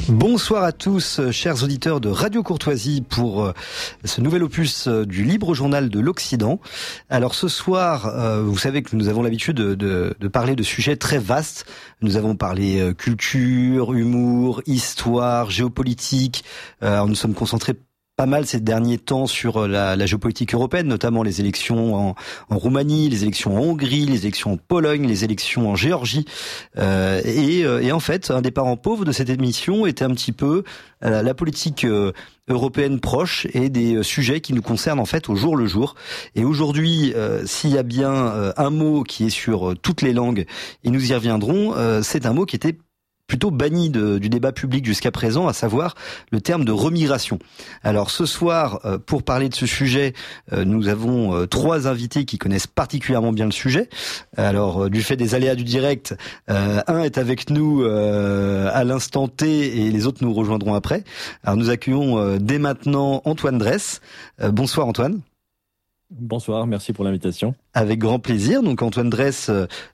Bonsoir à tous, chers auditeurs de Radio Courtoisie, pour ce nouvel opus du Libre Journal de l'Occident. Alors ce soir, vous savez que nous avons l'habitude de parler de sujets très vastes. Nous avons parlé culture, humour, histoire, géopolitique. Nous sommes concentrés pas mal ces derniers temps sur la géopolitique européenne, notamment les élections en Roumanie, les élections en Hongrie, les élections en Pologne, les élections en Géorgie. Et en fait, un des parents pauvres de cette émission était un petit peu la politique européenne proche et des sujets qui nous concernent en fait au jour le jour. Et aujourd'hui, s'il y a bien un mot qui est sur toutes les langues, et nous y reviendrons, c'est un mot qui était plutôt banni du débat public jusqu'à présent, à savoir le terme de remigration. Alors ce soir, pour parler de ce sujet, nous avons trois invités qui connaissent particulièrement bien le sujet. Alors du fait des aléas du direct, un est avec nous à l'instant T et les autres nous rejoindront après. Alors nous accueillons dès maintenant Antoine Dresse. Bonsoir Antoine. Bonsoir, merci pour l'invitation. Avec grand plaisir. Donc Antoine Dresse,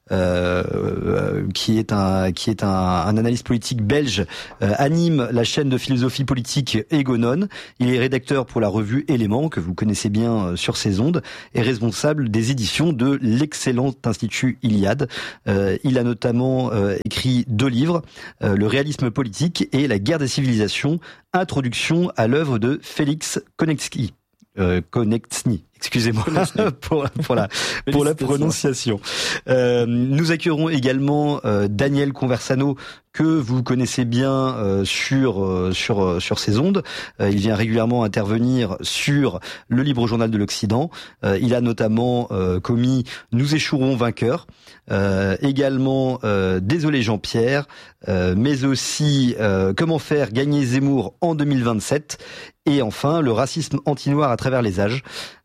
qui est un analyste politique belge, anime la chaîne de philosophie politique Egonon. Il est rédacteur pour la revue Éléments, que vous connaissez bien sur ces ondes, et responsable des éditions de l'excellent Institut Iliade. Il a notamment écrit 2 livres, Le réalisme politique et La guerre des civilisations, introduction à l'œuvre de Félix Konecny. Excusez-moi pour la prononciation. Nous accueillerons également Daniel Conversano, que vous connaissez bien sur ces ondes. Il vient régulièrement intervenir sur le Libre Journal de l'Occident. Il a notamment commis Nous échouerons vainqueurs, également Désolé Jean-Pierre, mais aussi Comment faire gagner Zemmour en 2027, et enfin Le racisme anti-noir à travers les âges.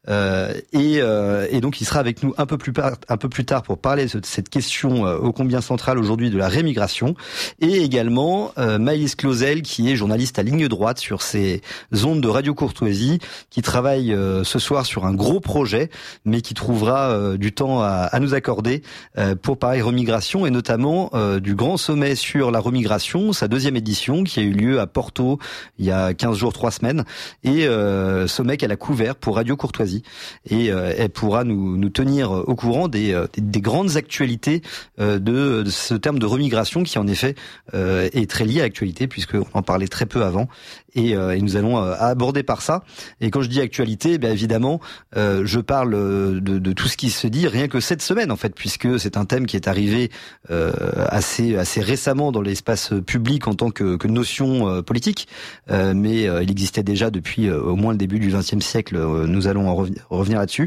Et donc il sera avec nous un peu plus tard pour parler de cette question ô combien centrale aujourd'hui de la rémigration, et également Maëlys Clausel, qui est journaliste à ligne droite sur ces ondes de Radio Courtoisie, qui travaille ce soir sur un gros projet, mais qui trouvera du temps à nous accorder pour parler remigration, et notamment du grand sommet sur la remigration, sa 2e édition, qui a eu lieu à Porto il y a 15 jours, 3 semaines, et sommet qu'elle a couvert pour Radio Courtoisie. Et elle pourra nous tenir au courant des grandes actualités de ce terme de remigration, qui en effet est très lié à l'actualité, puisqu'on en parlait très peu avant, et nous allons aborder par ça. Et quand je dis actualité, bien évidemment, je parle de tout ce qui se dit rien que cette semaine en fait, puisque c'est un thème qui est arrivé assez récemment dans l'espace public en tant que notion politique, mais il existait déjà depuis au moins le début du XXe siècle. Nous allons en revenir là-dessus.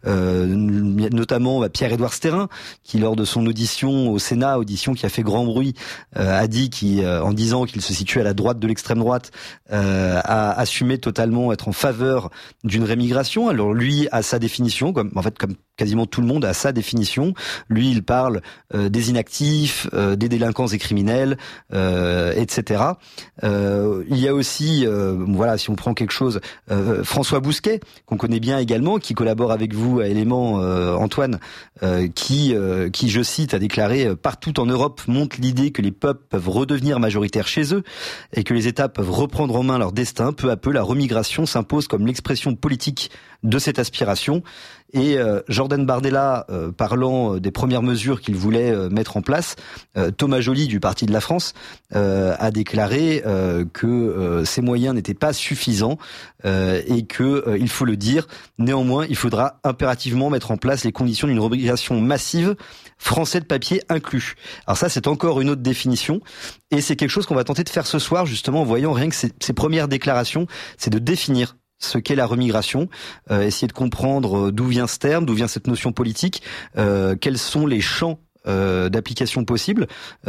Notamment Pierre-Édouard Stérin, qui lors de son audition au Sénat, audition qui a fait grand bruit, a dit en disant qu'il se situait à la droite de l'extrême droite, a assumé totalement être en faveur d'une rémigration. Alors lui a sa définition, comme quasiment tout le monde a sa définition. Lui, il parle des inactifs, des délinquants et criminels, etc. Il y a aussi, si on prend quelque chose, François Bousquet, qu'on connaît bien également, qui collabore avec vous à Éléments, Antoine, qui, je cite, a déclaré « Partout en Europe monte l'idée que les peuples peuvent redevenir majoritaires chez eux et que les États peuvent reprendre en main leur destin. Peu à peu, la remigration s'impose comme l'expression politique de cette aspiration. » Et Jordan Bardella, parlant des premières mesures qu'il voulait mettre en place, Thomas Joly du Parti de la France a déclaré que ces moyens n'étaient pas suffisants et que, il faut le dire, néanmoins, il faudra impérativement mettre en place les conditions d'une remigration massive, français de papier inclus. Alors ça, c'est encore une autre définition, et c'est quelque chose qu'on va tenter de faire ce soir, justement, en voyant rien que ces premières déclarations, c'est de définir ce qu'est la remigration, essayer de comprendre d'où vient ce terme, d'où vient cette notion politique, quels sont les champs d'application possibles,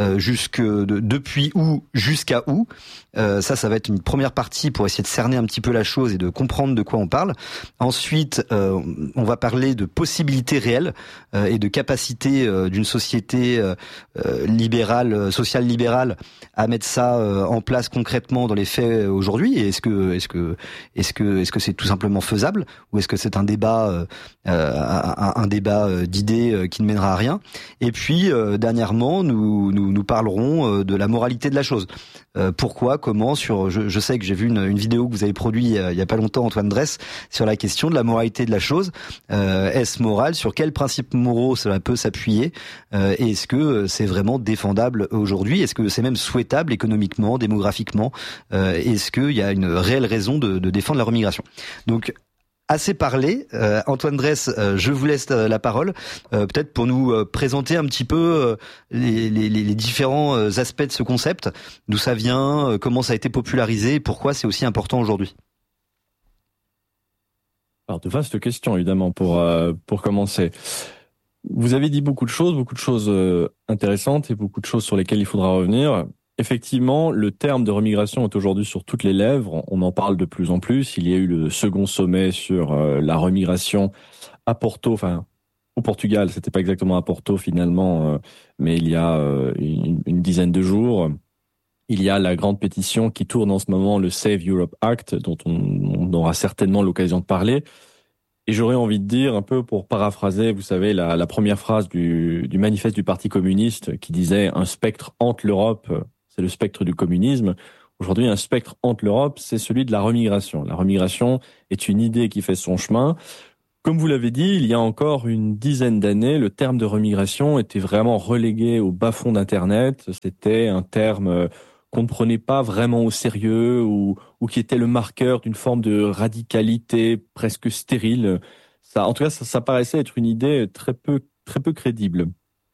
depuis où jusqu'à où. Ça va être une première partie pour essayer de cerner un petit peu la chose et de comprendre de quoi on parle. Ensuite, on va parler de possibilités réelles et de capacité d'une société libérale, sociale libérale, à mettre ça en place concrètement dans les faits aujourd'hui. Et est-ce que c'est tout simplement faisable, ou est-ce que c'est un débat d'idées qui ne mènera à rien? Et puis puis dernièrement, nous parlerons de la moralité de la chose. Pourquoi, comment, je sais que j'ai vu une vidéo que vous avez produite il y a pas longtemps, Antoine Dresse, sur la question de la moralité de la chose. Est-ce moral? Sur quels principes moraux cela peut s'appuyer? Et est-ce que c'est vraiment défendable aujourd'hui? Est-ce que c'est même souhaitable économiquement, démographiquement? Est-ce qu'il y a une réelle raison de défendre la remigration? Donc, assez parlé. Antoine Dresse, je vous laisse la parole, peut-être pour nous présenter un petit peu les différents aspects de ce concept, d'où ça vient, comment ça a été popularisé, et pourquoi c'est aussi important aujourd'hui. Alors, de vastes questions, évidemment, pour commencer. Vous avez dit beaucoup de choses intéressantes et beaucoup de choses sur lesquelles il faudra revenir. Effectivement, le terme de remigration est aujourd'hui sur toutes les lèvres. On en parle de plus en plus. Il y a eu le second sommet sur la remigration à Porto, au Portugal. C'était pas exactement à Porto finalement, mais il y a une dizaine de jours. Il y a la grande pétition qui tourne en ce moment, le Save Europe Act, dont on aura certainement l'occasion de parler. Et j'aurais envie de dire, un peu pour paraphraser, vous savez, la première phrase du manifeste du Parti communiste qui disait « Un spectre hante l'Europe », c'est le spectre du communisme. Aujourd'hui, un spectre hante l'Europe, c'est celui de la remigration. La remigration est une idée qui fait son chemin. Comme vous l'avez dit, il y a encore une dizaine d'années, le terme de remigration était vraiment relégué au bas-fond d'Internet. C'était un terme qu'on ne prenait pas vraiment au sérieux ou qui était le marqueur d'une forme de radicalité presque stérile. En tout cas, ça paraissait être une idée très peu crédible.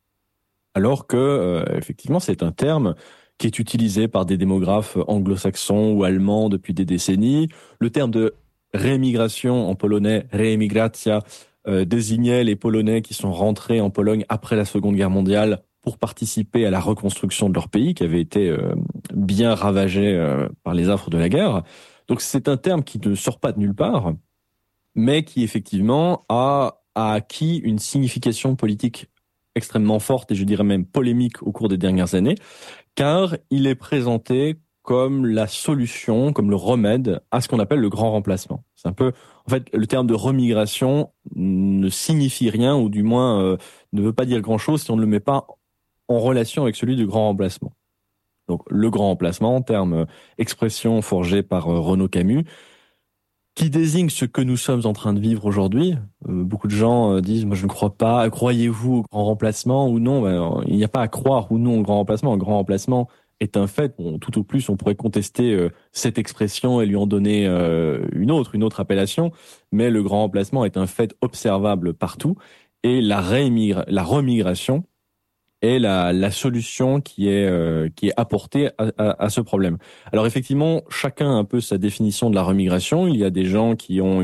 Alors que, effectivement, c'est un terme qui est utilisé par des démographes anglo-saxons ou allemands depuis des décennies. Le terme de réémigration, en polonais, reemigracja, désignait les Polonais qui sont rentrés en Pologne après la Seconde Guerre mondiale pour participer à la reconstruction de leur pays qui avait été bien ravagé par les affres de la guerre. Donc c'est un terme qui ne sort pas de nulle part, mais qui effectivement a acquis une signification politique extrêmement forte et je dirais même polémique au cours des dernières années, car il est présenté comme la solution, comme le remède à ce qu'on appelle le grand remplacement. C'est un peu, en fait, le terme de remigration ne signifie rien, ou du moins ne veut pas dire grand-chose si on ne le met pas en relation avec celui du grand remplacement. Donc le grand remplacement, terme expression forgée par Renaud Camus, qui désigne ce que nous sommes en train de vivre aujourd'hui. Beaucoup de gens disent, moi je ne crois pas, croyez-vous au grand remplacement ou non? Il n'y a pas à croire ou non au grand remplacement. Un grand remplacement est un fait. Bon, tout au plus, on pourrait contester cette expression et lui en donner une autre appellation, mais le grand remplacement est un fait observable partout, et la remigration est la solution qui est apportée à ce problème. Alors effectivement, chacun a un peu sa définition de la remigration. Il y a des gens qui ont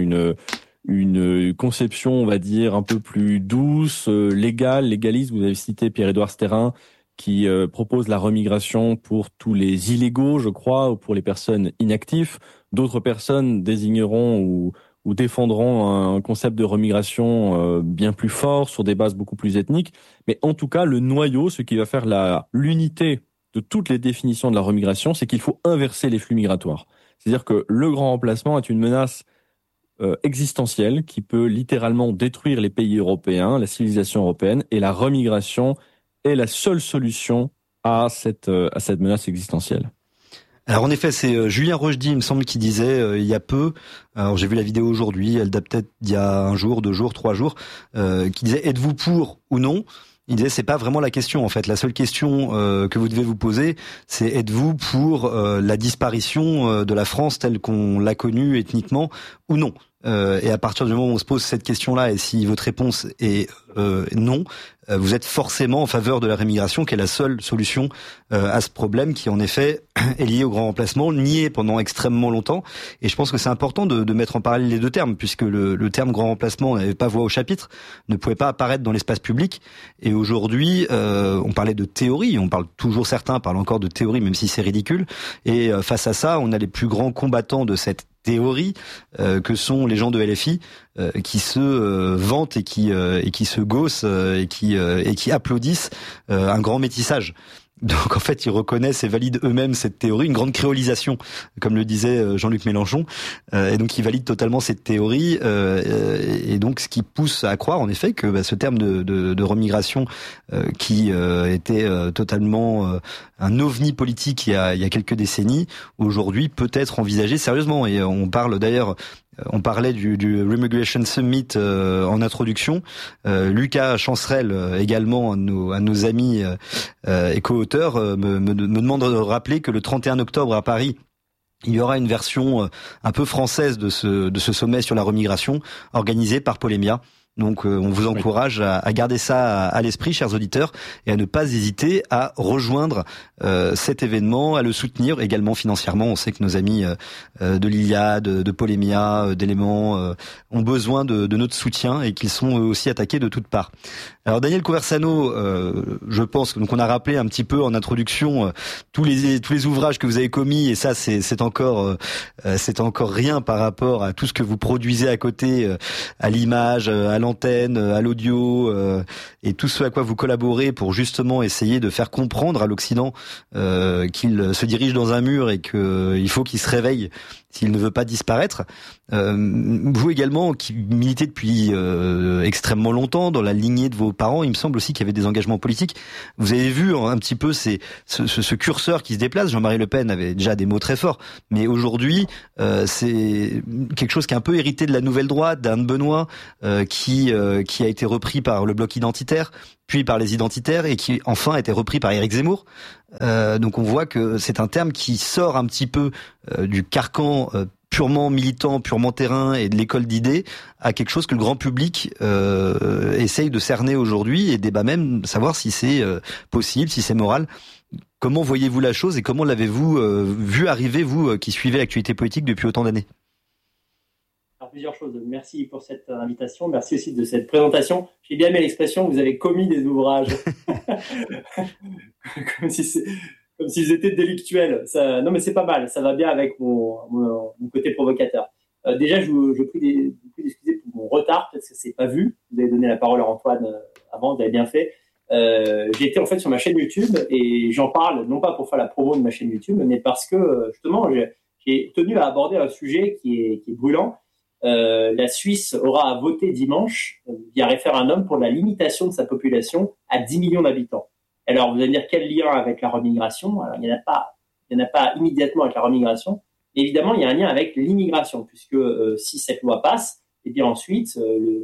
une conception, on va dire, un peu plus douce, légaliste. Vous avez cité Pierre-Édouard Stérin, qui propose la remigration pour tous les illégaux, je crois, ou pour les personnes inactives. D'autres personnes désigneront ou défendront un concept de remigration bien plus fort, sur des bases beaucoup plus ethniques. Mais en tout cas, le noyau, ce qui va faire l'unité de toutes les définitions de la remigration, c'est qu'il faut inverser les flux migratoires. C'est-à-dire que le grand remplacement est une menace existentielle qui peut littéralement détruire les pays européens, la civilisation européenne, et la remigration est la seule solution à cette menace existentielle. Alors en effet, c'est Julien Rochdy, il me semble, qui disait il y a peu, alors j'ai vu la vidéo aujourd'hui, elle date peut-être d'il y a 1 jour, 2 jours, 3 jours, qui disait êtes-vous pour ou non? Il disait c'est pas vraiment la question en fait. La seule question que vous devez vous poser, c'est êtes-vous pour la disparition de la France telle qu'on l'a connue ethniquement ou non? Et à partir du moment où on se pose cette question-là, et si votre réponse est non, vous êtes forcément en faveur de la rémigration, qui est la seule solution à ce problème, qui en effet est lié au grand remplacement, nié pendant extrêmement longtemps. Et je pense que c'est important de mettre en parallèle les deux termes, puisque le terme grand remplacement n'avait pas voix au chapitre, ne pouvait pas apparaître dans l'espace public. Et aujourd'hui, on parlait de théorie, certains parlent encore de théorie, même si c'est ridicule. Et face à ça, on a les plus grands combattants de cette théorie que sont les gens de LFI qui se vantent et qui se gaussent et qui applaudissent un grand métissage. Donc en fait, ils reconnaissent et valident eux-mêmes cette théorie, une grande créolisation, comme le disait Jean-Luc Mélenchon. Et donc ils valident totalement cette théorie. Et donc ce qui pousse à croire en effet que ce terme de remigration qui était totalement un ovni politique il y a quelques décennies, aujourd'hui peut être envisagé sérieusement. Et on parle d'ailleurs... On parlait du Remigration Summit en introduction. Lucas Chancerelle, également un de nos amis et co-auteurs, me demande de rappeler que le 31 octobre à Paris, il y aura une version un peu française de ce sommet sur la remigration organisé par Polémia. Donc on vous encourage à garder ça à l'esprit, chers auditeurs, et à ne pas hésiter à rejoindre cet événement, à le soutenir également financièrement. On sait que nos amis de l'Iliade, de Polémia, d'Éléments ont besoin de notre soutien et qu'ils sont aussi attaqués de toutes parts. Alors Daniel Conversano, je pense que donc on a rappelé un petit peu en introduction tous les ouvrages que vous avez commis, et ça c'est encore rien par rapport à tout ce que vous produisez à côté, à l'image, à l'antenne, à l'audio, et tout ce à quoi vous collaborez pour justement essayer de faire comprendre à l'Occident qu'il se dirige dans un mur et qu'il faut qu'il se réveille s'il ne veut pas disparaître. Vous également, qui militez depuis extrêmement longtemps dans la lignée de vos parents, il me semble aussi qu'il y avait des engagements politiques. Vous avez vu un petit peu ce curseur qui se déplace. Jean-Marie Le Pen avait déjà des mots très forts, mais aujourd'hui, c'est quelque chose qui est un peu hérité de la nouvelle droite, d'Anne Benoît, qui a été repris par le bloc identitaire, puis par les identitaires, et qui enfin a été repris par Éric Zemmour. Donc on voit que c'est un terme qui sort un petit peu du carcan purement militant, purement terrain et de l'école d'idées à quelque chose que le grand public essaye de cerner aujourd'hui et débat même savoir si c'est possible, si c'est moral. Comment voyez-vous la chose et comment l'avez-vous vu arriver, vous qui suivez l'actualité politique depuis autant d'années ? Alors, plusieurs choses. Merci pour cette invitation. Merci aussi de cette présentation. J'ai bien aimé l'expression, vous avez commis des ouvrages. comme s'ils étaient délictuels. Ça, non, mais c'est pas mal. Ça va bien avec mon côté provocateur. Déjà, je prie d'excuser pour mon retard, parce que c'est pas vu. Vous avez donné la parole à Antoine avant, vous avez bien fait. J'ai été en fait sur ma chaîne YouTube et j'en parle non pas pour faire la promo de ma chaîne YouTube, mais parce que justement, j'ai tenu à aborder un sujet qui est brûlant. La Suisse aura à voter dimanche via référendum pour la limitation de sa population à 10 millions d'habitants. Alors, vous allez dire quel lien avec la remigration ? Alors, il n'y en a pas immédiatement avec la remigration. Mais évidemment, il y a un lien avec l'immigration, puisque si cette loi passe, et bien ensuite,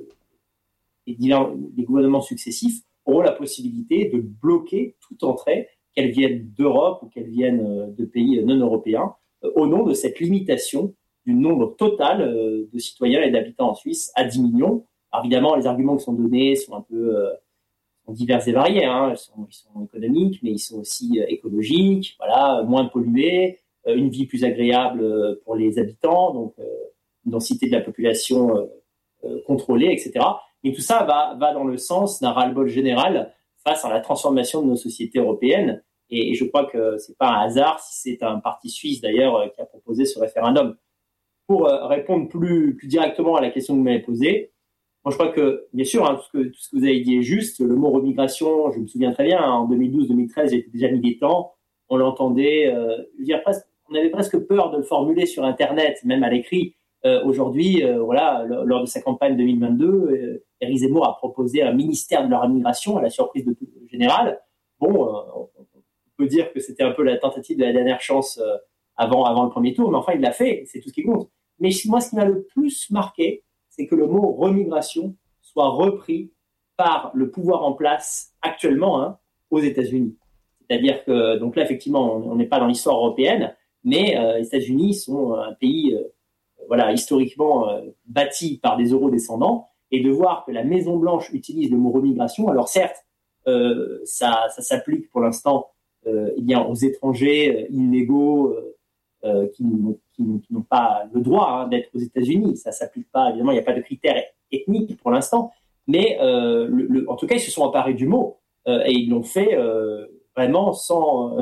les gouvernements successifs auront la possibilité de bloquer toute entrée, qu'elle vienne d'Europe ou qu'elle vienne de pays non européens, au nom de cette limitation du nombre total de citoyens et d'habitants en Suisse à 10 millions. Alors évidemment, les arguments qui sont donnés sont un peu sont divers et variés. Ils sont économiques, mais ils sont aussi écologiques. Voilà, moins pollués, une vie plus agréable pour les habitants, donc une densité de la population contrôlée, etc. Et tout ça va dans le sens d'un ras-le-bol général face à la transformation de nos sociétés européennes. Et je crois que c'est pas un hasard si c'est un parti suisse d'ailleurs qui a proposé ce référendum. Pour répondre plus directement à la question que vous m'avez posée, moi je crois que, bien sûr, tout ce que vous avez dit est juste. Le mot remigration, je me souviens très bien, en 2012-2013, j'étais déjà militant, on l'entendait, on avait presque peur de le formuler sur Internet, même à l'écrit. Aujourd'hui, lors de sa campagne 2022, Éric Zemmour a proposé un ministère de la remigration à la surprise de tout le général. On peut dire que c'était un peu la tentative de la dernière chance avant le premier tour, mais enfin il l'a fait, c'est tout ce qui compte. Mais moi, ce qui m'a le plus marqué, c'est que le mot remigration soit repris par le pouvoir en place actuellement aux États-Unis. C'est-à-dire que, donc là, effectivement, on n'est pas dans l'histoire européenne, mais les États-Unis sont un pays historiquement bâti par des eurodescendants, et de voir que la Maison-Blanche utilise le mot remigration, alors certes, ça s'applique pour l'instant aux étrangers illégaux qui n'ont pas le droit d'être aux États-Unis. Ça s'applique pas, évidemment, il n'y a pas de critères ethniques pour l'instant, mais en tout cas, ils se sont emparés du mot et ils l'ont fait vraiment sans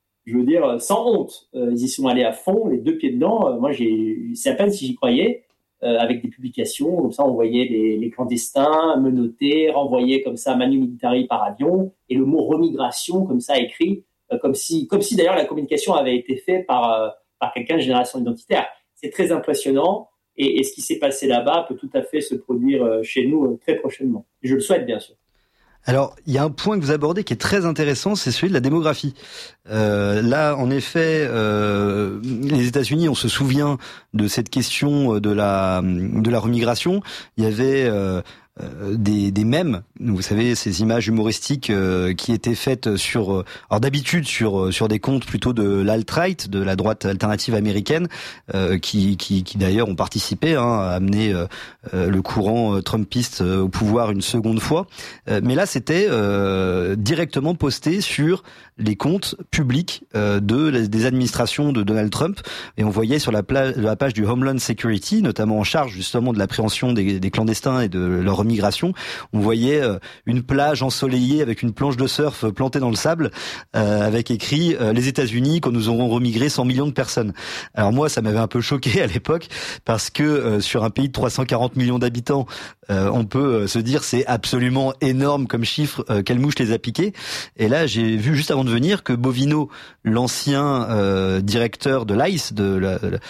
honte. Ils y sont allés à fond, les deux pieds dedans. Moi, c'est à peine si j'y croyais. avec des publications. Comme ça, on voyait les clandestins menottés, renvoyés comme ça manu militari par avion, et le mot remigration comme ça écrit, comme si d'ailleurs la communication avait été faite par quelqu'un de génération identitaire. C'est très impressionnant, et ce qui s'est passé là-bas peut tout à fait se produire chez nous très prochainement. Je le souhaite, bien sûr. Alors, il y a un point que vous abordez qui est très intéressant, c'est celui de la démographie. Là, en effet, les États-Unis, on se souvient de cette question de la remigration. Il y avait des mèmes, vous savez, ces images humoristiques qui étaient faites sur, alors d'habitude sur des comptes plutôt de l'alt-right, de la droite alternative américaine, qui d'ailleurs ont participé à amener le courant trumpiste au pouvoir une seconde fois. Mais là, c'était directement posté sur les comptes publics des administrations de Donald Trump, et on voyait sur la page du Homeland Security, notamment en charge justement de l'appréhension des clandestins et de leur migration, on voyait une plage ensoleillée avec une planche de surf plantée dans le sable, avec écrit les États-Unis quand nous aurons remigré 100 millions de personnes. Alors moi, ça m'avait un peu choqué à l'époque, parce que sur un pays de 340 millions d'habitants, on peut se dire c'est absolument énorme comme chiffre, quelle mouche les a piqués. Et là, j'ai vu juste avant de venir que Bovino, l'ancien directeur de l'ICE, de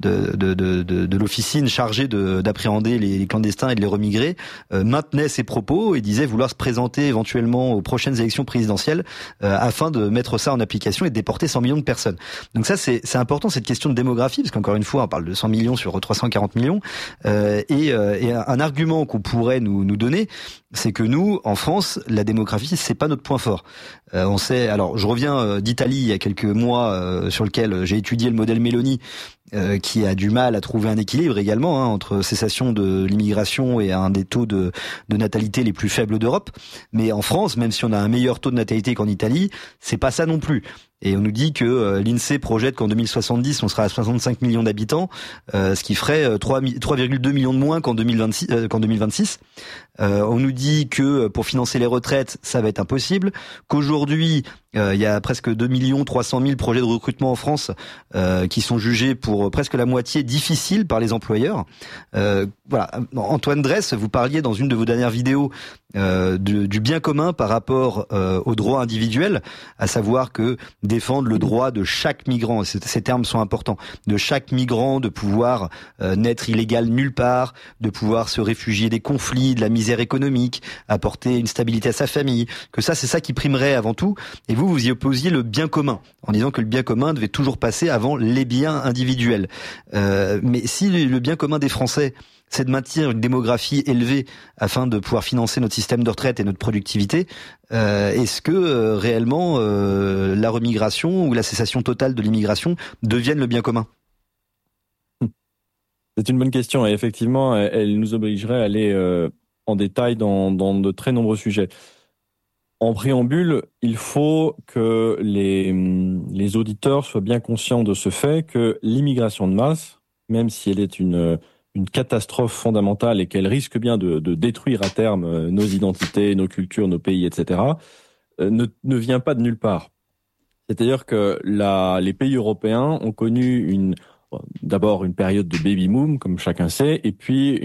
l'officine chargée d'appréhender les clandestins et de les remigrer, maintenait ses propos et disait vouloir se présenter éventuellement aux prochaines élections présidentielles afin de mettre ça en application et de déporter 100 millions de personnes. Donc ça, c'est important, cette question de démographie, parce qu'encore une fois, on parle de 100 millions sur 340 millions. Et un argument qu'on pourrait nous donner, c'est que nous, en France, la démographie, c'est pas notre point fort. On sait, alors je reviens d'Italie il y a quelques mois, sur lequel j'ai étudié le modèle Meloni, qui a du mal à trouver un équilibre également entre cessation de l'immigration et un des taux de natalité les plus faibles d'Europe. Mais en France, même si on a un meilleur taux de natalité qu'en Italie, c'est pas ça non plus. Et on nous dit que l'INSEE projette qu'en 2070, on sera à 65 millions d'habitants, ce qui ferait 3,2 millions de moins qu'en 2026. On nous dit que pour financer les retraites, ça va être impossible, qu'aujourd'hui, il y a presque 2 300 000 projets de recrutement en France qui sont jugés pour presque la moitié difficiles par les employeurs. Voilà. Antoine Dresse, vous parliez dans une de vos dernières vidéos du bien commun par rapport au droit individuel, à savoir que défendre le droit de chaque migrant, ces termes sont importants, de chaque migrant de pouvoir n'être illégal nulle part, de pouvoir se réfugier des conflits, de la misère économique, apporter une stabilité à sa famille, que ça, c'est ça qui primerait avant tout. Et vous y opposiez le bien commun, en disant que le bien commun devait toujours passer avant les biens individuels. Mais si le bien commun des Français, c'est de maintenir une démographie élevée afin de pouvoir financer notre système de retraite et notre productivité, est-ce que réellement la remigration ou la cessation totale de l'immigration deviennent le bien commun ? C'est une bonne question, et effectivement, elle nous obligerait à aller en détail dans de très nombreux sujets. En préambule, il faut que les auditeurs soient bien conscients de ce fait que l'immigration de masse, même si elle est une catastrophe fondamentale et qu'elle risque bien de détruire à terme nos identités, nos cultures, nos pays, etc., ne vient pas de nulle part. C'est-à-dire que les pays européens ont connu d'abord une période de baby-boom, comme chacun sait, et puis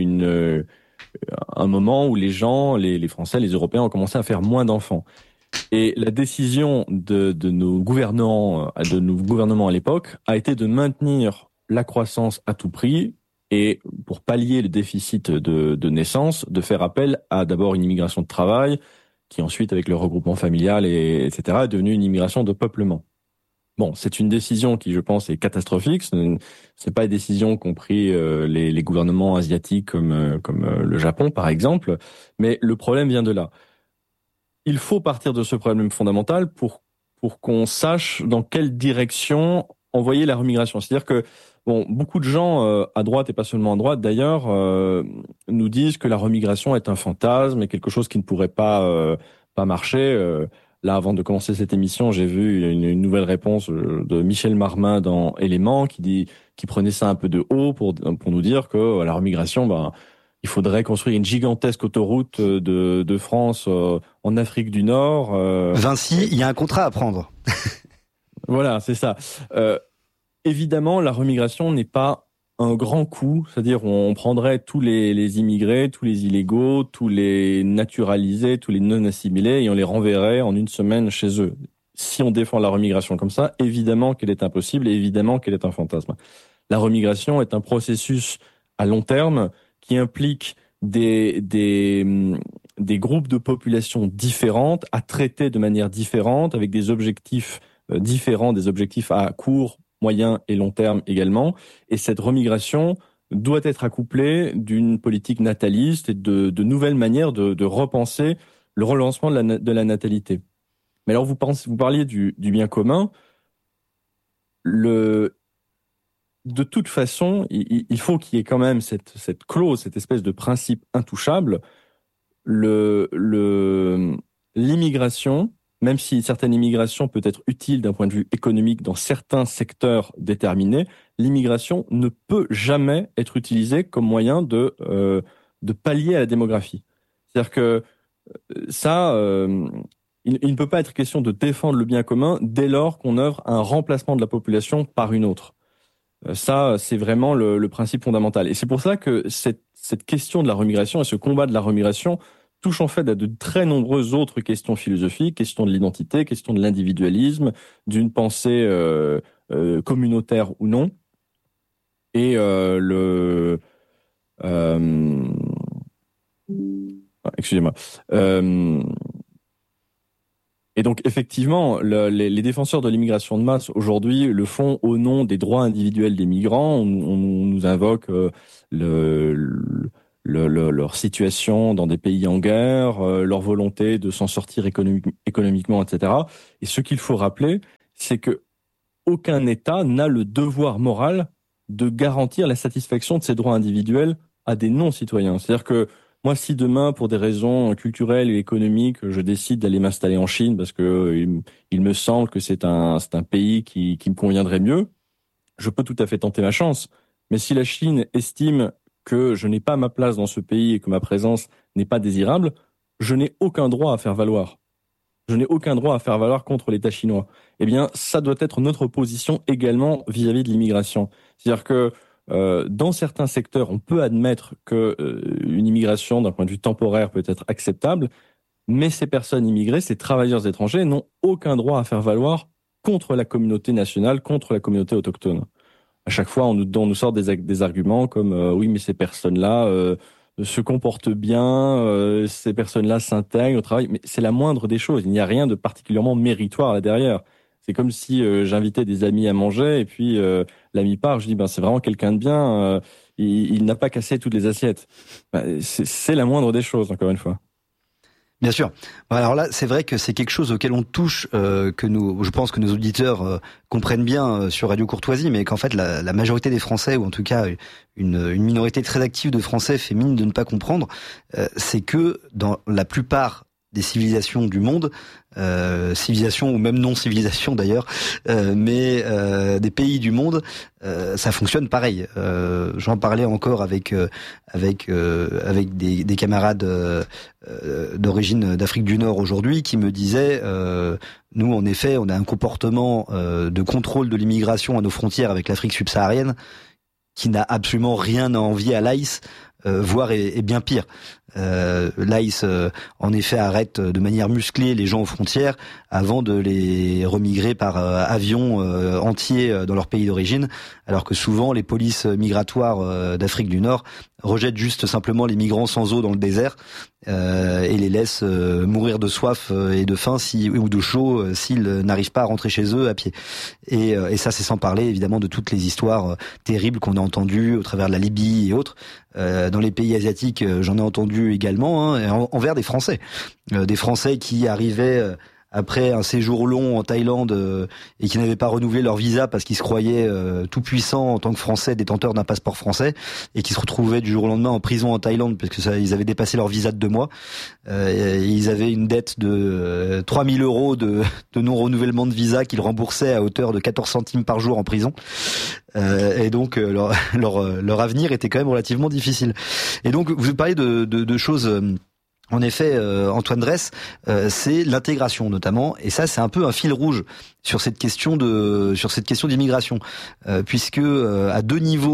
un moment où les Français, les Européens ont commencé à faire moins d'enfants. Et la décision de nos gouvernements à l'époque a été de maintenir la croissance à tout prix, et pour pallier le déficit de naissance, de faire appel à d'abord une immigration de travail, qui ensuite, avec le regroupement familial, etc., est devenue une immigration de peuplement. Bon, c'est une décision qui, je pense, est catastrophique. C'est pas une décision qu'ont pris les gouvernements asiatiques comme le Japon, par exemple. Mais le problème vient de là. Il faut partir de ce problème fondamental pour qu'on sache dans quelle direction envoyer la remigration. C'est-à-dire que beaucoup de gens à droite et pas seulement à droite d'ailleurs nous disent que la remigration est un fantasme et quelque chose qui ne pourrait pas marcher. Là, avant de commencer cette émission, j'ai vu une nouvelle réponse de Michel Marmin dans Éléments qui prenait ça un peu de haut pour nous dire que la remigration, il faudrait construire une gigantesque autoroute de France en Afrique du Nord. Vinci, il y a un contrat à prendre. Voilà, c'est ça. Évidemment, la remigration n'est pas un grand coup, c'est-à-dire on prendrait tous les immigrés, tous les illégaux, tous les naturalisés, tous les non-assimilés et on les renverrait en une semaine chez eux. Si on défend la remigration comme ça, évidemment qu'elle est impossible et évidemment qu'elle est un fantasme. La remigration est un processus à long terme qui implique des groupes de population différentes à traiter de manière différente avec des objectifs différents, des objectifs à court, moyen et long terme également. Et cette remigration doit être accouplée d'une politique nataliste et de nouvelles manières de repenser le relancement de la natalité. Mais alors vous parliez du bien commun. De toute façon, il faut qu'il y ait quand même cette clause, cette espèce de principe intouchable. L'immigration, même si certaine immigration peut être utile d'un point de vue économique dans certains secteurs déterminés, l'immigration ne peut jamais être utilisée comme moyen de pallier à la démographie. C'est-à-dire que ça, il ne peut pas être question de défendre le bien commun dès lors qu'on œuvre à un remplacement de la population par une autre. Ça, c'est vraiment le principe fondamental. Et c'est pour ça que cette question de la remigration et ce combat de la remigration touche en fait à de très nombreuses autres questions philosophiques, questions de l'identité, questions de l'individualisme, d'une pensée communautaire ou non. Et excusez-moi. Et donc, effectivement, les défenseurs de l'immigration de masse, aujourd'hui, le font au nom des droits individuels des migrants. On nous invoque leur situation dans des pays en guerre, leur volonté de s'en sortir économiquement, etc. Et ce qu'il faut rappeler, c'est que aucun État n'a le devoir moral de garantir la satisfaction de ses droits individuels à des non-citoyens. C'est-à-dire que moi, si demain, pour des raisons culturelles et économiques, je décide d'aller m'installer en Chine parce que il me semble que c'est un pays qui me conviendrait mieux, je peux tout à fait tenter ma chance. Mais si la Chine estime que je n'ai pas ma place dans ce pays et que ma présence n'est pas désirable, je n'ai aucun droit à faire valoir. Je n'ai aucun droit à faire valoir contre l'État chinois. Eh bien, ça doit être notre position également vis-à-vis de l'immigration. C'est-à-dire que dans certains secteurs, on peut admettre qu'une immigration, d'un point de vue temporaire, peut être acceptable, mais ces personnes immigrées, ces travailleurs étrangers, n'ont aucun droit à faire valoir contre la communauté nationale, contre la communauté autochtone. À chaque fois, on nous sort des arguments comme oui, mais ces personnes-là se comportent bien, ces personnes-là s'intègrent au travail, mais c'est la moindre des choses. Il n'y a rien de particulièrement méritoire là derrière. C'est comme si j'invitais des amis à manger et puis l'ami part, je dis c'est vraiment quelqu'un de bien, il n'a pas cassé toutes les assiettes. C'est la moindre des choses, encore une fois. Bien sûr. Alors là, c'est vrai que c'est quelque chose auquel on touche, je pense que nos auditeurs comprennent bien sur Radio Courtoisie, mais qu'en fait la majorité des Français, ou en tout cas une minorité très active de Français, fait mine de ne pas comprendre, c'est que dans la plupart des civilisations du monde, civilisation ou même non-civilisation d'ailleurs, mais des pays du monde, ça fonctionne pareil. J'en parlais encore avec des camarades d'origine d'Afrique du Nord aujourd'hui qui me disaient nous en effet on a un comportement de contrôle de l'immigration à nos frontières avec l'Afrique subsaharienne qui n'a absolument rien à envier à l'AIS, voire est bien pire. L'AIS en effet arrête de manière musclée les gens aux frontières avant de les remigrer par avion entier dans leur pays d'origine, alors que souvent les polices migratoires d'Afrique du Nord rejettent juste simplement les migrants sans eau dans le désert et les laissent mourir de soif et de faim ou de chaud s'ils n'arrivent pas à rentrer chez eux à pied. Et ça, c'est sans parler évidemment de toutes les histoires terribles qu'on a entendues au travers de la Libye et autres. Dans les pays asiatiques, j'en ai entendu également, envers des Français qui arrivaient après un séjour long en Thaïlande et qui n'avaient pas renouvelé leur visa parce qu'ils se croyaient tout puissants en tant que Français, détenteurs d'un passeport français, et qui se retrouvaient du jour au lendemain en prison en Thaïlande parce que ils avaient dépassé leur visa de 2 mois. Ils avaient une dette de 3000 € de non-renouvellement de visa qu'ils remboursaient à hauteur de 14 centimes par jour en prison. Et donc leur avenir était quand même relativement difficile. Et donc vous parlez de choses. En effet, Antoine Dresse, c'est l'intégration notamment, et ça c'est un peu un fil rouge sur cette question d'immigration, puisque à 2 niveaux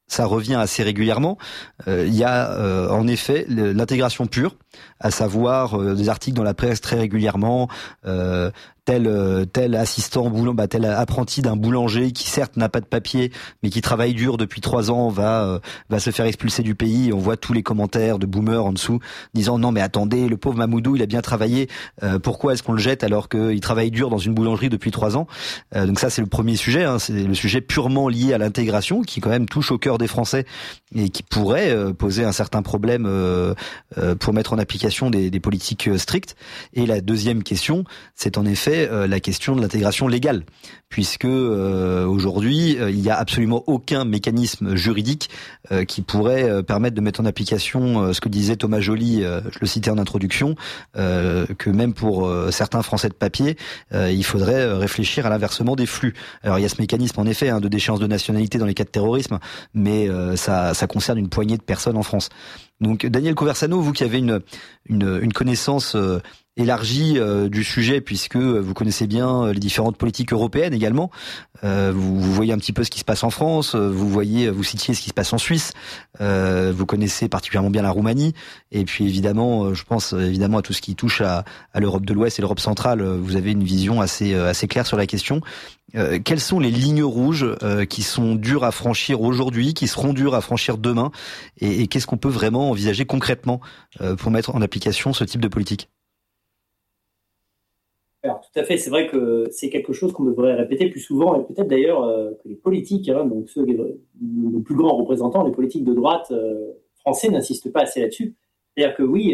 ça revient assez régulièrement. Il y a en effet l'intégration pure, à savoir des articles dans la presse très régulièrement. Tel assistant tel apprenti d'un boulanger qui certes n'a pas de papier mais qui travaille dur depuis 3 ans va se faire expulser du pays. Et on voit tous les commentaires de boomers en dessous disant non mais attendez, le pauvre Mamoudou il a bien travaillé, pourquoi est-ce qu'on le jette alors qu'il travaille dur dans une boulangerie depuis 3 ans. Donc ça c'est le premier sujet, c'est le sujet purement lié à l'intégration qui quand même touche au cœur des Français et qui pourrait poser un certain problème pour mettre en application des politiques strictes. Et la deuxième question, c'est en effet la question de l'intégration légale, puisque aujourd'hui il n'y a absolument aucun mécanisme juridique qui pourrait permettre de mettre en application ce que disait Thomas Joly, je le citais en introduction, que même pour certains Français de papier, il faudrait réfléchir à l'inversement des flux. Alors il y a ce mécanisme en effet de déchéance de nationalité dans les cas de terrorisme, mais ça concerne une poignée de personnes en France. Donc Daniel Conversano, vous qui avez une connaissance élargie du sujet, puisque vous connaissez bien les différentes politiques européennes également, vous voyez un petit peu ce qui se passe en France, vous citiez ce qui se passe en Suisse, vous connaissez particulièrement bien la Roumanie, et puis évidemment, je pense évidemment à tout ce qui touche à l'Europe de l'Ouest et l'Europe centrale. Vous avez une vision assez claire sur la question. Quelles sont les lignes rouges qui sont dures à franchir aujourd'hui, qui seront dures à franchir demain, et qu'est-ce qu'on peut vraiment envisager concrètement pour mettre en application ce type de politique? Alors, tout à fait, c'est vrai que c'est quelque chose qu'on devrait répéter plus souvent, et peut-être d'ailleurs que les politiques, donc nos plus grands représentants, les politiques de droite français n'insistent pas assez là-dessus. C'est-à-dire que oui,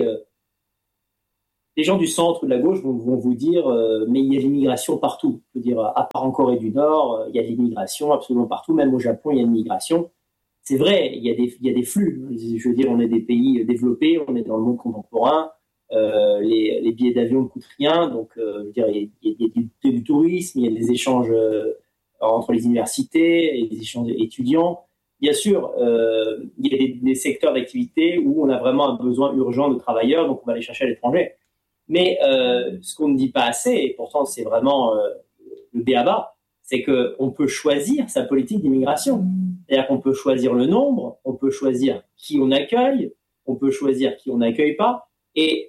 les gens du centre ou de la gauche vont vous dire mais il y a de l'immigration partout. Je veux dire, à part en Corée du Nord, il y a de l'immigration absolument partout, même au Japon, il y a de l'immigration. C'est vrai, il y a des flux. Je veux dire, on est des pays développés, on est dans le monde contemporain. Les billets d'avion ne coûtent rien, donc je veux dire, il y a du tourisme, il y a des échanges entre les universités et des échanges étudiants. Bien sûr, il y a des secteurs d'activité où on a vraiment un besoin urgent de travailleurs, donc on va les chercher à l'étranger. Mais ce qu'on ne dit pas assez, et pourtant c'est vraiment le b.a.-ba, c'est qu'on peut choisir sa politique d'immigration. C'est-à-dire qu'on peut choisir le nombre, on peut choisir qui on accueille, on peut choisir qui on n'accueille pas, et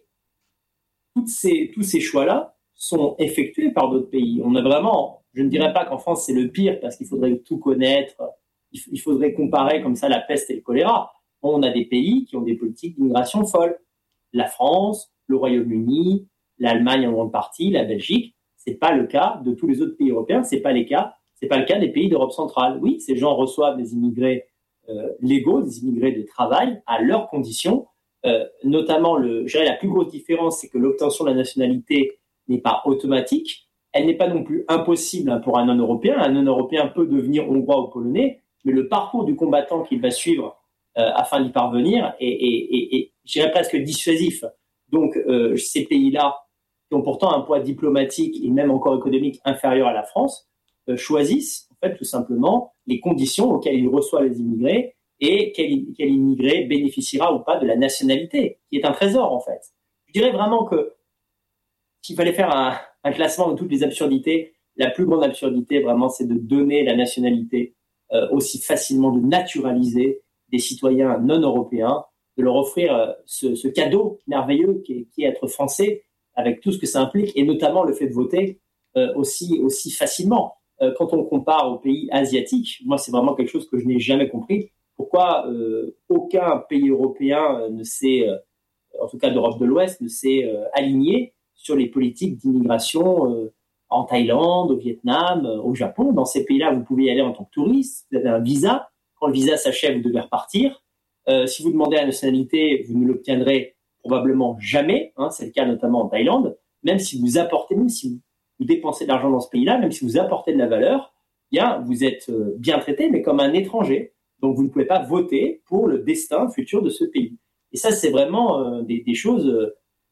tous ces choix-là sont effectués par d'autres pays. On a vraiment, je ne dirais pas qu'en France c'est le pire parce qu'il faudrait tout connaître, il faudrait comparer comme ça la peste et le choléra. On a des pays qui ont des politiques d'immigration folles. La France, le Royaume-Uni, l'Allemagne en grande partie, la Belgique. C'est pas le cas de tous les autres pays européens. C'est pas le cas des pays d'Europe centrale. Oui, ces gens reçoivent des immigrés légaux, des immigrés de travail à leurs conditions. Notamment, je dirais la plus grosse différence, c'est que l'obtention de la nationalité n'est pas automatique. Elle n'est pas non plus impossible pour un non-européen. Un non-européen peut devenir hongrois ou polonais, mais le parcours du combattant qu'il va suivre afin d'y parvenir est, je dirais, presque dissuasif. Donc, ces pays-là, qui ont pourtant un poids diplomatique et même encore économique inférieur à la France, choisissent en fait tout simplement les conditions auxquelles ils reçoivent les immigrés et quel immigré bénéficiera ou pas de la nationalité, qui est un trésor en fait. Je dirais vraiment que s'il fallait faire un classement de toutes les absurdités, la plus grande absurdité vraiment c'est de donner la nationalité aussi facilement, de naturaliser des citoyens non européens, de leur offrir ce cadeau merveilleux qui est être français, avec tout ce que ça implique, et notamment le fait de voter aussi facilement. Quand on compare aux pays asiatiques, moi c'est vraiment quelque chose que je n'ai jamais compris. Pourquoi aucun pays européen ne s'est, en tout cas d'Europe de l'Ouest, ne s'est aligné sur les politiques d'immigration en Thaïlande, au Vietnam, au Japon. Dans ces pays-là, vous pouvez y aller en tant que touriste, vous avez un visa. Quand le visa s'achève, vous devez repartir. Si vous demandez la nationalité, vous ne l'obtiendrez probablement jamais. C'est le cas notamment en Thaïlande. Même si vous apportez, même si vous dépensez de l'argent dans ce pays-là, même si vous apportez de la valeur, bien, vous êtes bien traité, mais comme un étranger. Donc, vous ne pouvez pas voter pour le destin futur de ce pays. Et ça, c'est vraiment des choses...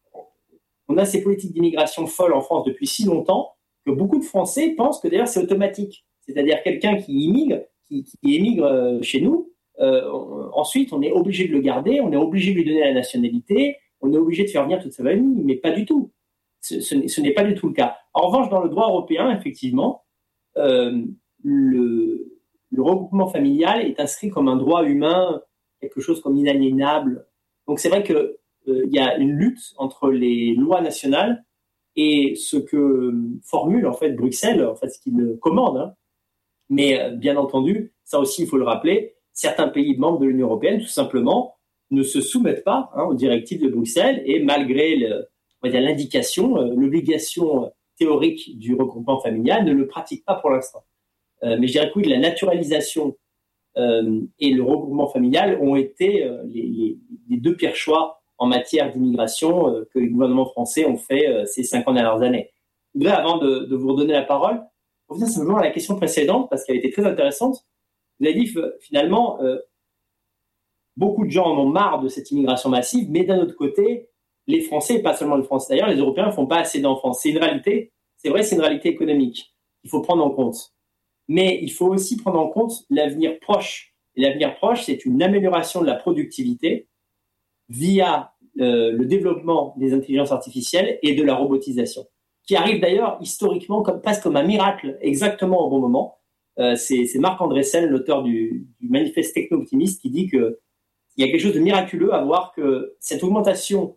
on a ces politiques d'immigration folles en France depuis si longtemps que beaucoup de Français pensent que d'ailleurs c'est automatique. C'est-à-dire quelqu'un qui immigre, qui émigre chez nous, ensuite on est obligé de le garder, on est obligé de lui donner la nationalité, on est obligé de faire venir toute sa famille, mais pas du tout. Ce n'est pas du tout le cas. En revanche, dans le droit européen, effectivement, le le regroupement familial est inscrit comme un droit humain, quelque chose comme inaliénable. Donc c'est vrai que il y a une lutte entre les lois nationales et ce que formule en fait Bruxelles, en fait ce qu'il commande. Hein. Mais bien entendu, ça aussi il faut le rappeler, certains pays membres de l'Union européenne tout simplement ne se soumettent pas aux directives de Bruxelles et malgré l'indication, l'obligation théorique du regroupement familial, ne le pratiquent pas pour l'instant. Mais je dirais que oui, la naturalisation et le regroupement familial ont été les deux pires choix en matière d'immigration que les gouvernements français ont fait ces 50 dernières années. Je voudrais, avant de vous redonner la parole, revenir simplement à la question précédente, parce qu'elle était très intéressante. Vous avez dit, finalement, beaucoup de gens en ont marre de cette immigration massive, mais d'un autre côté, les Français, et pas seulement les Français d'ailleurs, les Européens ne font pas assez d'enfants. C'est une réalité, c'est vrai, c'est une réalité économique qu'il faut prendre en compte. Mais il faut aussi prendre en compte l'avenir proche. Et l'avenir proche, c'est une amélioration de la productivité via le développement des intelligences artificielles et de la robotisation, qui arrive d'ailleurs historiquement presque comme un miracle, exactement au bon moment. C'est Marc Andreessen, l'auteur du manifeste techno-optimiste, qui dit qu'il y a quelque chose de miraculeux à voir que cette augmentation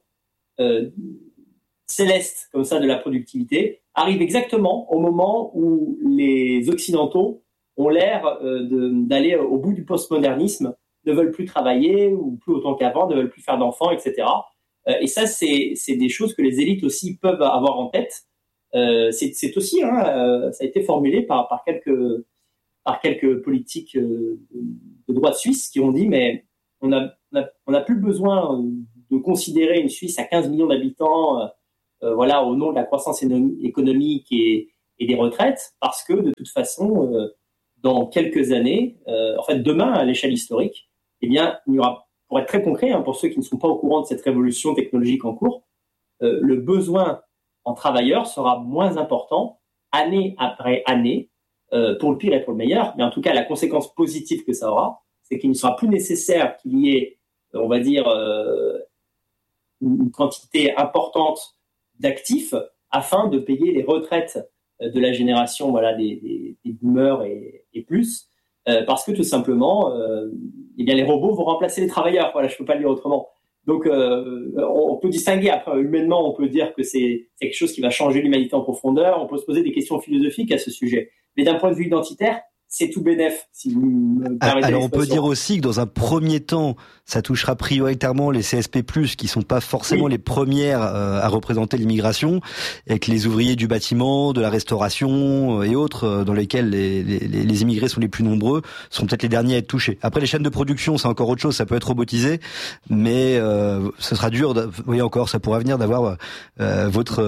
céleste comme ça de la productivité arrive exactement au moment où les Occidentaux ont l'air d'aller au bout du postmodernisme, ne veulent plus travailler ou plus autant qu'avant, ne veulent plus faire d'enfants, etc. Et ça, c'est des choses que les élites aussi peuvent avoir en tête. C'est aussi, ça a été formulé par quelques politiques de droite suisse qui ont dit, mais on n'a plus besoin de considérer une Suisse à 15 millions d'habitants, au nom de la croissance économique et des retraites, parce que de toute façon, dans quelques années, demain à l'échelle historique, eh bien, il y aura, pour être très concret, pour ceux qui ne sont pas au courant de cette révolution technologique en cours, le besoin en travailleurs sera moins important année après année, pour le pire et pour le meilleur. Mais en tout cas, la conséquence positive que ça aura, c'est qu'il ne sera plus nécessaire qu'il y ait, on va dire, une quantité importante d'actifs afin de payer les retraites de la génération des boomers et plus, parce que tout simplement, les robots vont remplacer les travailleurs. Voilà, je peux pas le dire autrement. Donc, on peut distinguer. Après, humainement, on peut dire que c'est quelque chose qui va changer l'humanité en profondeur. On peut se poser des questions philosophiques à ce sujet. Mais d'un point de vue identitaire, c'est tout bénef, si vous me permettez. Alors on peut dire aussi que dans un premier temps, ça touchera prioritairement les CSP+, qui sont pas forcément les premières à représenter l'immigration, et que les ouvriers du bâtiment, de la restauration et autres, dans lesquels les immigrés sont les plus nombreux, seront peut-être les derniers à être touchés. Après, les chaînes de production, c'est encore autre chose, ça peut être robotisé, mais ce sera dur. Vous voyez encore, ça pourra venir d'avoir votre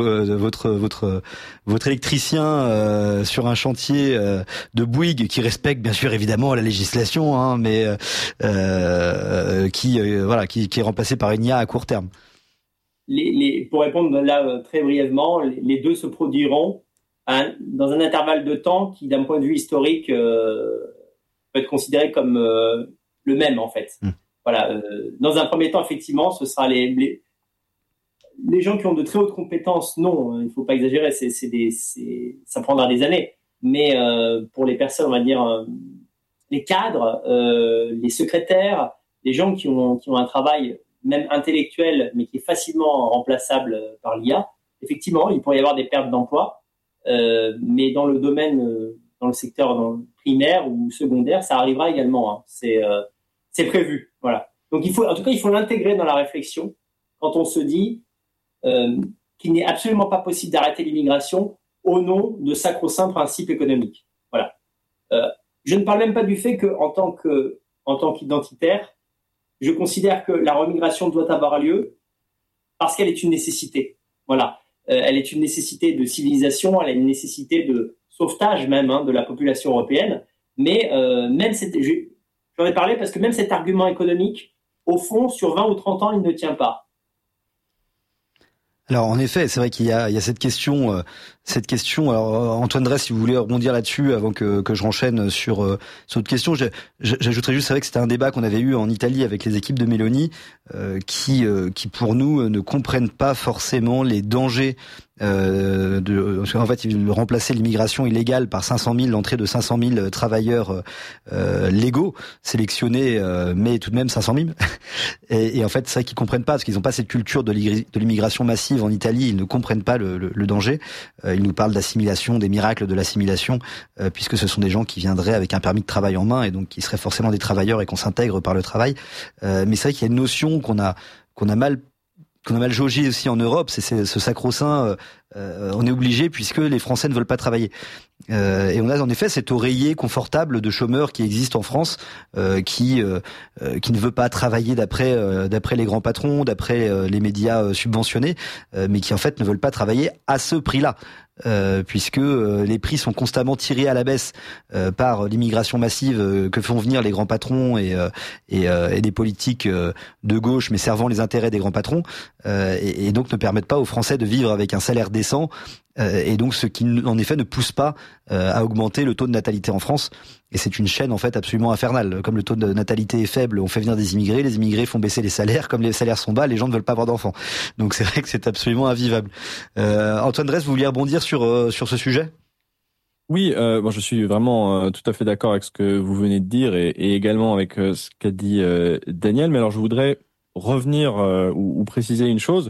électricien sur un chantier de Bouygues qui respecte bien sûr évidemment la législation, mais qui est remplacé par une IA à court terme. Pour répondre là très brièvement, les deux se produiront dans un intervalle de temps qui, d'un point de vue historique, peut être considéré comme le même en fait. Voilà. Dans un premier temps, effectivement, ce sera les gens qui ont de très hautes compétences. Non, il ne faut pas exagérer. Ça prendra des années. Mais pour les personnes, on va dire, les cadres, les secrétaires, les gens qui ont un travail même intellectuel, mais qui est facilement remplaçable par l'IA, effectivement, il pourrait y avoir des pertes d'emploi, mais dans le domaine, dans le secteur primaire ou secondaire, ça arrivera également. C'est prévu, voilà. Donc il faut l'intégrer dans la réflexion quand on se dit qu'il n'est absolument pas possible d'arrêter l'immigration au nom de sacro-saints principes économiques. Voilà. Je ne parle même pas du fait que, en tant qu'identitaire, je considère que la remigration doit avoir lieu parce qu'elle est une nécessité. Voilà. Elle est une nécessité de civilisation, elle est une nécessité de sauvetage même de la population européenne. Mais j'en ai parlé parce que même cet argument économique, au fond, sur 20 ou 30 ans, il ne tient pas. Alors en effet, c'est vrai qu'il y a cette question. Alors Antoine Dresse, si vous voulez rebondir là-dessus avant que je renchaîne sur cette question, j'ajouterais juste, c'est vrai que c'était un débat qu'on avait eu en Italie avec les équipes de Meloni, qui pour nous ne comprennent pas forcément les dangers En fait, ils veulent remplacer l'immigration illégale par 500 000, l'entrée de 500 000 travailleurs légaux, sélectionnés, mais tout de même 500 000. Et en fait, c'est ça qu'ils comprennent pas, parce qu'ils n'ont pas cette culture de l'immigration massive en Italie. Ils ne comprennent pas le danger. Ils nous parlent d'assimilation, des miracles de l'assimilation, puisque ce sont des gens qui viendraient avec un permis de travail en main et donc qui seraient forcément des travailleurs et qu'on s'intègre par le travail. Mais c'est vrai qu'il y a une notion qu'on a mal jaugé aussi en Europe, c'est ce sacro-saint, on est obligé puisque les Français ne veulent pas travailler. Et on a en effet cet oreiller confortable de chômeurs qui existe en France, qui ne veut pas travailler d'après les grands patrons, d'après les médias subventionnés, mais qui en fait ne veulent pas travailler à ce prix-là. Puisque les prix sont constamment tirés à la baisse par l'immigration massive que font venir les grands patrons et des politiques de gauche, mais servant les intérêts des grands patrons, et donc ne permettent pas aux Français de vivre avec un salaire décent, et donc ce qui en effet ne pousse pas à augmenter le taux de natalité en France. Et c'est une chaîne en fait absolument infernale. Comme le taux de natalité est faible, on fait venir des immigrés, les immigrés font baisser les salaires, comme les salaires sont bas, les gens ne veulent pas avoir d'enfants. Donc c'est vrai que c'est absolument invivable. Antoine Dresse, vous vouliez rebondir sur ce sujet ? Oui, moi je suis vraiment tout à fait d'accord avec ce que vous venez de dire et également avec ce qu'a dit Daniel. Mais alors je voudrais revenir ou préciser une chose.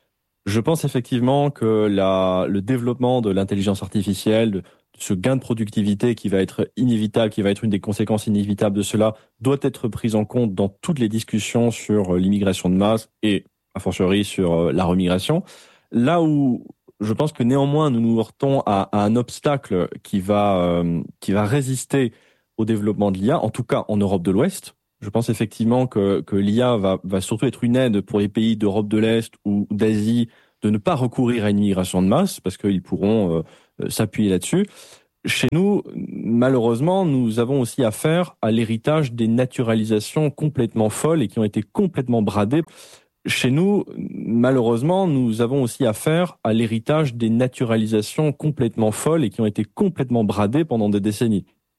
Je pense effectivement que le développement de l'intelligence artificielle, de ce gain de productivité qui va être inévitable, qui va être une des conséquences inévitables de cela, doit être pris en compte dans toutes les discussions sur l'immigration de masse et, a fortiori, sur la remigration. Là où je pense que néanmoins nous nous heurtons à un obstacle qui va résister au développement de l'IA, en tout cas en Europe de l'Ouest. Je pense effectivement que l'IA va surtout être une aide pour les pays d'Europe de l'Est ou d'Asie de ne pas recourir à une immigration de masse parce qu'ils pourront s'appuyer là-dessus. Chez nous, malheureusement, nous avons aussi affaire à l'héritage des naturalisations complètement folles et qui ont été complètement bradées. Chez nous, malheureusement, nous avons aussi affaire à l'héritage des naturalisations complètement folles et qui ont été complètement bradées pendant des décennies.